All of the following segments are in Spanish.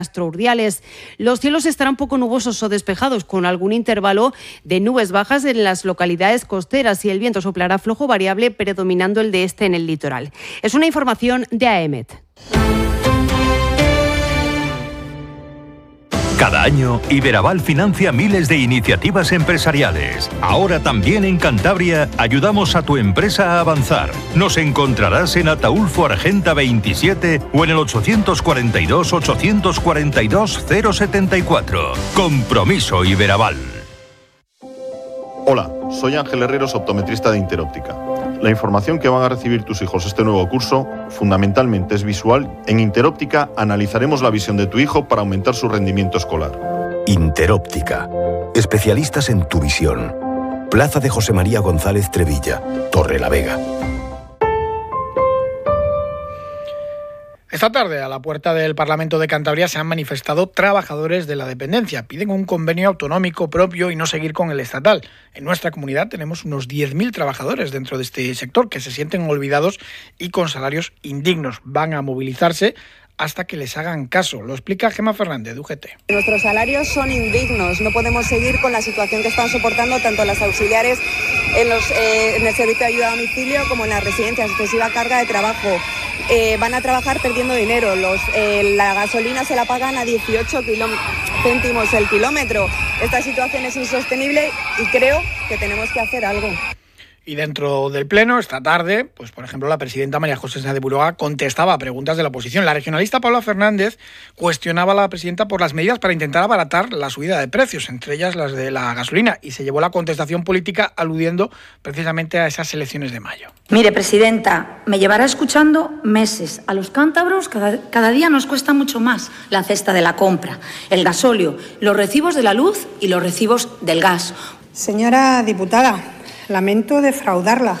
Urdiales. Los cielos estarán poco nubosos o despejados, con algún intervalo de nubes bajas en las localidades costeras, y el viento soplará flojo variable, predominando el de este en el litoral. Es una información de AEMET. Cada año, Iberaval financia miles de iniciativas empresariales. Ahora también en Cantabria ayudamos a tu empresa a avanzar. Nos encontrarás en Ataulfo Argenta 27 o en el 842-842-074. Compromiso Iberaval. Hola, soy Ángel Herreros, optometrista de Interóptica. La información que van a recibir tus hijos este nuevo curso fundamentalmente es visual. En Interóptica analizaremos la visión de tu hijo para aumentar su rendimiento escolar. Interóptica. Especialistas en tu visión. Plaza de José María González Trevilla, Torrelavega. Esta tarde, a la puerta del Parlamento de Cantabria, se han manifestado trabajadores de la dependencia. Piden un convenio autonómico propio y no seguir con el estatal. En nuestra comunidad tenemos unos 10.000 trabajadores dentro de este sector que se sienten olvidados y con salarios indignos. Van a movilizarse hasta que les hagan caso. Lo explica Gemma Fernández, de UGT. Nuestros salarios son indignos. No podemos seguir con la situación que están soportando tanto las auxiliares en el servicio de ayuda a domicilio como en las residencias. Excesiva carga de trabajo. Van a trabajar perdiendo dinero. La gasolina se la pagan a 18 céntimos el kilómetro. Esta situación es insostenible y creo que tenemos que hacer algo. Y dentro del Pleno, esta tarde, pues por ejemplo, la presidenta María José Sáenz de Buroga contestaba a preguntas de la oposición. La regionalista Paula Fernández cuestionaba a la presidenta por las medidas para intentar abaratar la subida de precios, entre ellas las de la gasolina, y se llevó la contestación política aludiendo precisamente a esas elecciones de mayo. Mire, presidenta, me llevará escuchando meses. A los cántabros cada día nos cuesta mucho más la cesta de la compra, el gasóleo, los recibos de la luz y los recibos del gas. Señora diputada, lamento defraudarla,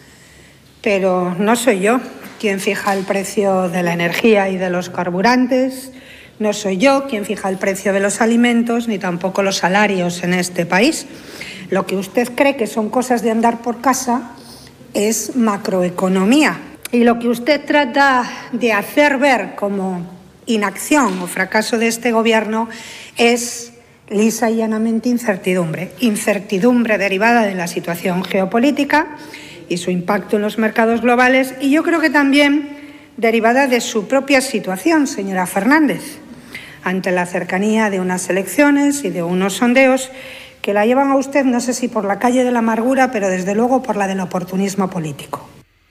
pero no soy yo quien fija el precio de la energía y de los carburantes, no soy yo quien fija el precio de los alimentos, ni tampoco los salarios en este país. Lo que usted cree que son cosas de andar por casa es macroeconomía. Y lo que usted trata de hacer ver como inacción o fracaso de este Gobierno es lisa y llanamente incertidumbre. Incertidumbre derivada de la situación geopolítica y su impacto en los mercados globales, y yo creo que también derivada de su propia situación, señora Fernández, ante la cercanía de unas elecciones y de unos sondeos que la llevan a usted, no sé si por la calle de la amargura, pero desde luego por la del oportunismo político.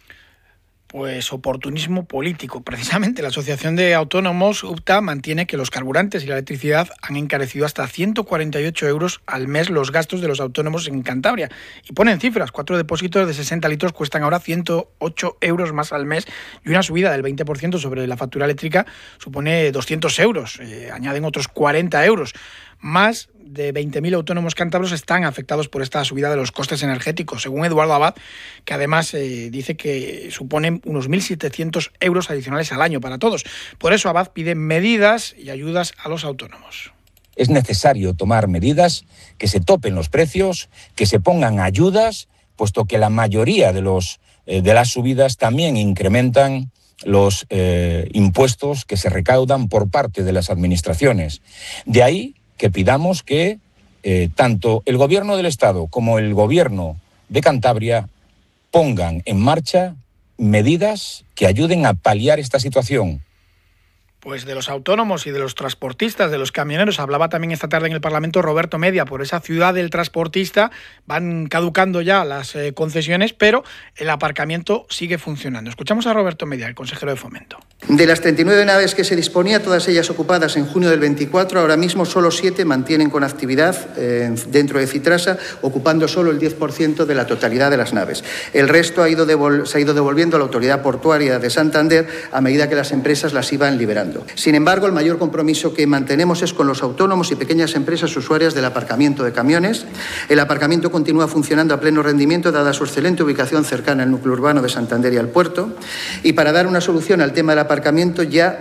Pues oportunismo político. Precisamente la Asociación de Autónomos, UPTA, mantiene que los carburantes y la electricidad han encarecido hasta 148 euros al mes los gastos de los autónomos en Cantabria. Y ponen cifras: 4 depósitos de 60 litros cuestan ahora 108 euros más al mes, y una subida del 20% sobre la factura eléctrica supone 200 euros. Añaden otros 40 euros. Más de 20.000 autónomos cántabros están afectados por esta subida de los costes energéticos, según Eduardo Abad, que además dice que suponen unos 1.700 euros adicionales al año para todos. Por eso Abad pide medidas y ayudas a los autónomos. Es necesario tomar medidas que se topen los precios, que se pongan ayudas, puesto que la mayoría de las subidas también incrementan los impuestos que se recaudan por parte de las administraciones. De ahí que pidamos que tanto el Gobierno del Estado como el Gobierno de Cantabria pongan en marcha medidas que ayuden a paliar esta situación. Pues de los autónomos y de los transportistas, de los camioneros, hablaba también esta tarde en el Parlamento Roberto Media. Por esa ciudad del transportista van caducando ya las concesiones, pero el aparcamiento sigue funcionando. Escuchamos a Roberto Media, el consejero de Fomento. De las 39 naves que se disponía, todas ellas ocupadas en junio del 24, ahora mismo solo 7 mantienen con actividad dentro de Fitrasa, ocupando solo el 10% de la totalidad de las naves. El resto se ha ido devolviendo a la Autoridad Portuaria de Santander a medida que las empresas las iban liberando. Sin embargo, el mayor compromiso que mantenemos es con los autónomos y pequeñas empresas usuarias del aparcamiento de camiones. El aparcamiento continúa funcionando a pleno rendimiento, dada su excelente ubicación cercana al núcleo urbano de Santander y al puerto. Y para dar una solución al tema del aparcamiento, ya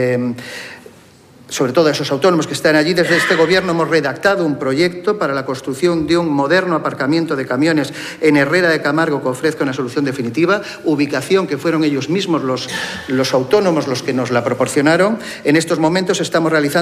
sobre todo a esos autónomos que están allí, desde este Gobierno hemos redactado un proyecto para la construcción de un moderno aparcamiento de camiones en Herrera de Camargo que ofrezca una solución definitiva, ubicación que fueron ellos mismos los autónomos los que nos la proporcionaron. En estos momentos estamos realizando